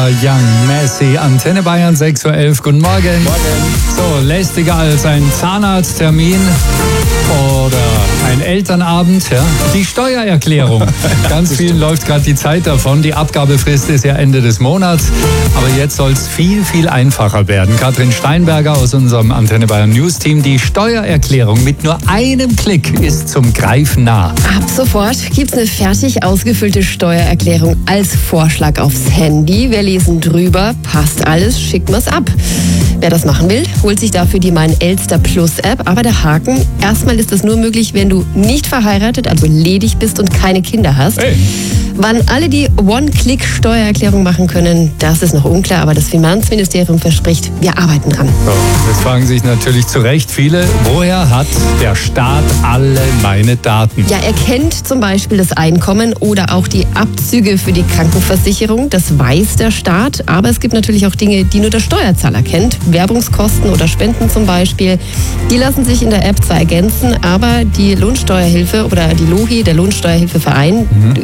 Young, Messi, Antenne Bayern 6.11 Uhr. Guten Morgen. So, lästiger als ein Zahnarzttermin oder ein Elternabend, ja. Die Steuererklärung. Ganz vielen läuft gerade die Zeit davon. Die Abgabefrist ist ja Ende des Monats. Aber jetzt soll es viel, viel einfacher werden. Katrin Steinberger aus unserem Antenne Bayern News Team. Die Steuererklärung mit nur einem Klick ist zum Greifen nah. Ab sofort gibt es eine fertig ausgefüllte Steuererklärung als Vorschlag aufs Handy. Wir lesen drüber, passt alles, schicken wir es ab. Wer das machen will, holt sich dafür die Mein Elster Plus App. Aber der Haken, erstmal ist das nur möglich, wenn du nicht verheiratet, also ledig bist und keine Kinder hast. Hey. Wann alle die One-Click-Steuererklärung machen können, das ist noch unklar. Aber das Finanzministerium verspricht, wir arbeiten dran. So, jetzt fragen sich natürlich zu Recht viele, woher hat der Staat alle meine Daten? Ja, er kennt zum Beispiel das Einkommen oder auch die Abzüge für die Krankenversicherung. Das weiß der Staat. Aber es gibt natürlich auch Dinge, die nur der Steuerzahler kennt. Werbungskosten oder Spenden zum Beispiel. Die lassen sich in der App zwar ergänzen, aber die Lohnsteuerhilfe oder die LOHI, der Lohnsteuerhilfeverein,